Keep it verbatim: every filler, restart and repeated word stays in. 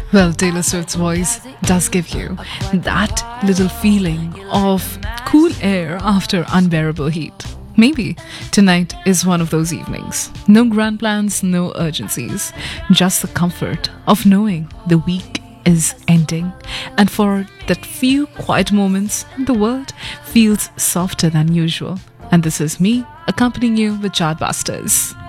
Well, Taylor Swift's voice does give you that little feeling of cool air after unbearable heat. Maybe tonight is one of those evenings. No grand plans, no urgencies, just the comfort of knowing the week is ending. And for that few quiet moments, the world feels softer than usual. And this is me accompanying you with Chartbusters.